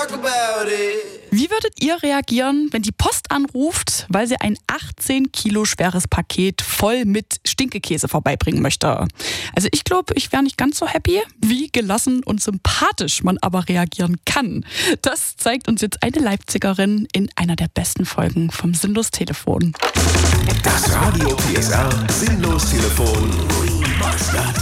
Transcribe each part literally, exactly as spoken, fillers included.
talk about it. Wie würdet ihr reagieren, wenn die Post anruft, weil sie ein achtzehn Kilo schweres Paket voll mit Stinkekäse vorbeibringen möchte? Also ich glaube, ich wäre nicht ganz so happy, wie gelassen und sympathisch man aber reagieren kann. Das zeigt uns jetzt eine Leipzigerin in einer der besten Folgen vom Sinnlos-Telefon. Das Radio P S R Sinnlos-Telefon Remastered.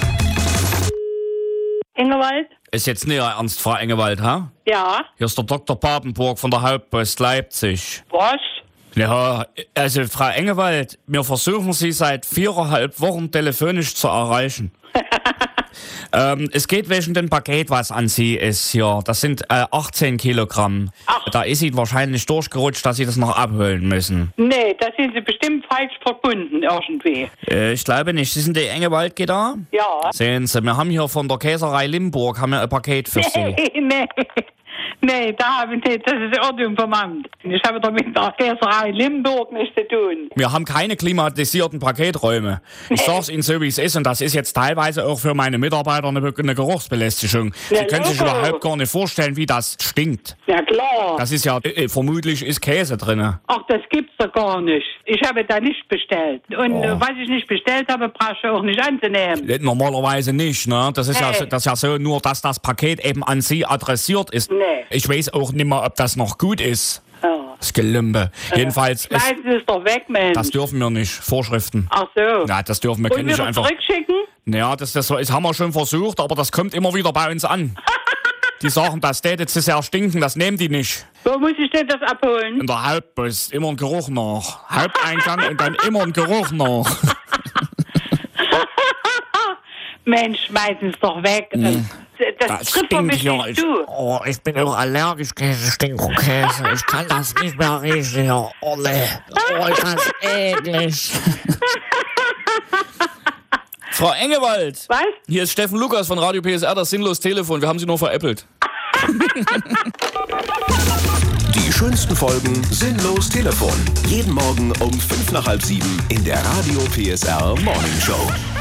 Engewald? Ist jetzt nicht ernst, Frau Engewald, ha? Ja. Hier ist der Doktor Papenburg von der Hauptpost Leipzig. Was? Ja, also Frau Engewald, wir versuchen Sie seit viereinhalb Wochen telefonisch zu erreichen. ähm, es geht wegen dem Paket, was an Sie ist hier. Das sind äh, achtzehn Kilogramm. Ach. Da ist Ihnen wahrscheinlich durchgerutscht, dass Sie das noch abholen müssen. Nee, da sind Sie bestimmt falsch verbunden irgendwie. Äh, ich glaube nicht. Sie sind die Engewald da? Ja. Sehen Sie, wir haben hier von der Käserei Limburg haben wir ein Paket für Sie. Nee, nee. Nee, da habe ich nicht. Das ist Ordnung vom Amt. Ich habe doch mit der Käserei Limburg nichts zu tun. Wir haben keine klimatisierten Paketräume. Ich sag's Ihnen so, wie es ist, und das ist jetzt teilweise auch für meine Mitarbeiter eine, eine Geruchsbelästigung. Sie Ja, können sich logo. überhaupt gar nicht vorstellen, wie das stinkt. Ja, klar. Das ist ja, äh, vermutlich ist Käse drin. Ach, das gibt's doch gar nicht. Ich habe da nicht bestellt. Und Oh. äh, was ich nicht bestellt habe, brauchst du auch nicht anzunehmen. Äh, Normalerweise nicht, ne? Das ist, ja, Nee. so- das ist ja so, nur dass das Paket eben an Sie adressiert ist. Nee. Ich weiß auch nicht mehr, ob das noch gut ist. Ja. Das Gelümbe. Jedenfalls, ist, Schmeißen Sie es doch weg, Mensch. das dürfen wir nicht. Vorschriften. Ach so. Ja, das dürfen wir. Und Können nicht wieder einfach. zurückschicken? Ja, das, das, das haben wir schon versucht, aber das kommt immer wieder bei uns an. Die sagen, das täte zu sehr stinken, das nehmen die nicht. Wo muss ich denn das abholen? In der Hauptpost immer ein Geruch nach. Haupteingang und dann immer ein Geruch nach. Mensch, schmeißen Sie es doch weg. Das, das trifft doch mich ja. nicht Ich, zu. oh, ich bin auch allergisch gegen Stinkokäse. Ich kann das nicht mehr riechen. Ja. Oh, nee. Oh, ist das eklig. Frau Engewald. Was? Hier ist Steffen Lukas von Radio P S R, das Sinnlos-Telefon. Wir haben Sie nur veräppelt. Die schönsten Folgen Sinnlos-Telefon. Jeden Morgen um fünf nach halb sieben in der Radio P S R Morning Show.